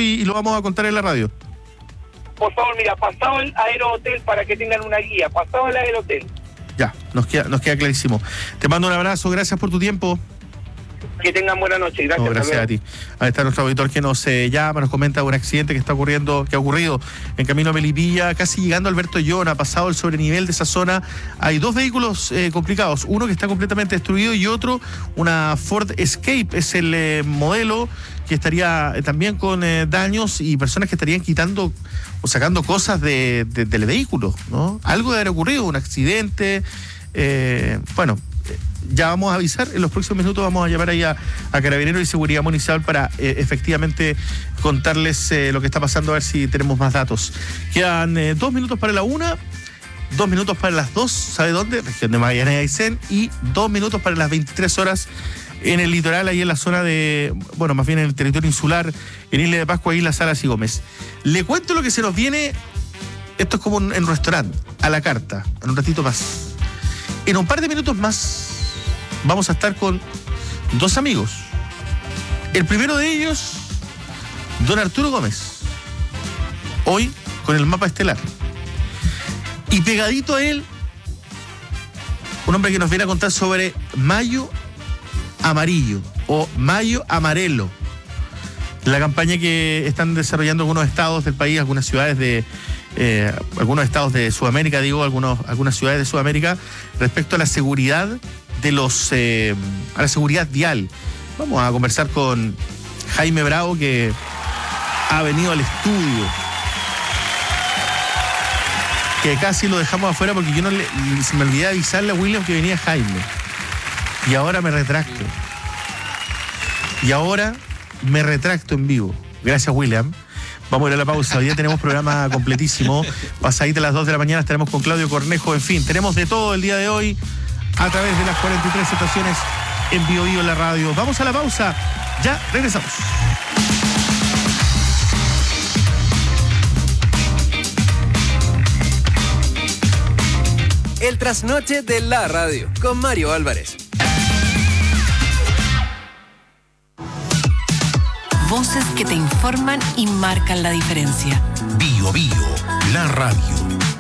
y lo vamos a contar en la radio. Por favor, mira, pasado el Aerohotel para que tengan una guía, pasado el Aerohotel. Ya, nos queda clarísimo. Te mando un abrazo, gracias por tu tiempo. Que tengan buena noche, gracias. No, gracias a ti. Ahí está nuestro auditor que nos llama, nos comenta un accidente que ha ocurrido en camino a Melipilla, casi llegando a Alberto Llona, pasado el sobrenivel de esa zona. Hay 2 vehículos complicados, uno que está completamente destruido y otro, una Ford Escape, es el modelo que estaría también con daños y personas que estarían quitando o sacando cosas del vehículo, ¿no? Algo debe haber ocurrido, un accidente, bueno. Ya vamos a avisar, en los próximos minutos vamos a llamar ahí a Carabineros y Seguridad Municipal para efectivamente contarles lo que está pasando, a ver si tenemos más datos. Quedan 2 minutos para la 1, 2 minutos para las 2, ¿sabe dónde? Región de Magallanes y Aysén, y 2 minutos para las 23 horas en el litoral, ahí en la zona de, bueno, más bien en el territorio insular, en Isla de Pascua, Islas Salas y Gómez. Le cuento lo que se nos viene, esto es como en un restaurante, a la carta, en un ratito más. En un par de minutos más vamos a estar con 2 amigos. El primero de ellos, don Arturo Gómez, hoy con el mapa estelar. Y pegadito a él, un hombre que nos viene a contar sobre Mayo Amarillo o Mayo Amarelo, la campaña que están desarrollando algunos estados del país, algunas ciudades de algunos estados de Sudamérica, algunas ciudades de Sudamérica, respecto a la seguridad de a la seguridad vial. Vamos a conversar con Jaime Bravo, que ha venido al estudio, que casi lo dejamos afuera porque yo se me olvidé avisarle a William que venía Jaime, y ahora me retracto en vivo. Gracias, William. Vamos a ir a la pausa. Hoy día tenemos programa completísimo. Pasadita a las 2 de la mañana estaremos con Claudio Cornejo. En fin, tenemos de todo el día de hoy a través de las 43 estaciones en Bio Bio en la radio. Vamos a la pausa. Ya regresamos. El trasnoche de la radio con Mario Álvarez. Voces que te informan y marcan la diferencia. Bio Bio, la radio.